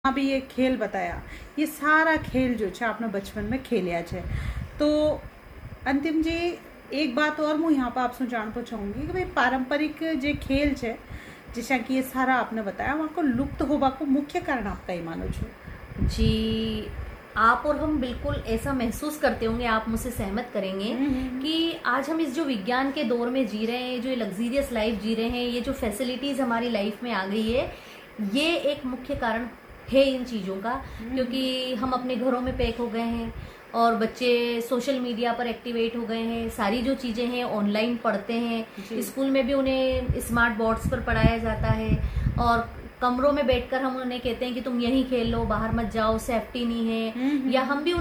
भी ये खेल बताया, ये सारा खेल जो है आपने बचपन में खेलिया है। तो अंतिम जी एक बात और मैं यहाँ पर आपसे जानना चाहूँगी कि भाई पारंपरिक जो खेल है जैसा कि ये सारा आपने बताया वहाँ को लुप्त होबा को मुख्य कारण आपका ही मानो छो जी। आप और हम बिल्कुल ऐसा महसूस करते होंगे, आप मुझसे सहमत करेंगे कि आज हम इस जो विज्ञान के दौर में जी रहे हैं, जो ये लग्जीरियस लाइफ जी रहे हैं, ये जो फैसिलिटीज हमारी लाइफ में आ गई है, ये एक मुख्य कारण है इन चीज़ों का। क्योंकि हम अपने घरों में पैक हो गए हैं और बच्चे सोशल मीडिया पर एक्टिवेट हो गए हैं, सारी जो चीज़ें हैं ऑनलाइन पढ़ते हैं, स्कूल में भी उन्हें स्मार्ट बोर्ड्स पर पढ़ाया जाता है और कमरों में बैठकर हम उन्हें कहते हैं कि तुम यहीं खेल लो, बाहर मत जाओ, सेफ्टी नहीं है। या हम भी